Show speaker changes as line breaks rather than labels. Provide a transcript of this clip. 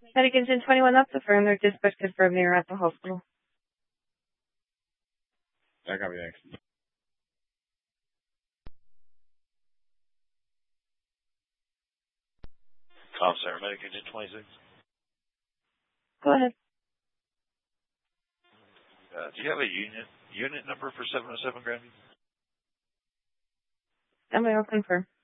Medication 21 up to firm. Their dispatch confirmed they are at the hospital.
That got me next.
Tom Center, Medication 26.
Go ahead.
Do you have a unit number for 707 Grandview?
Somebody will confirm.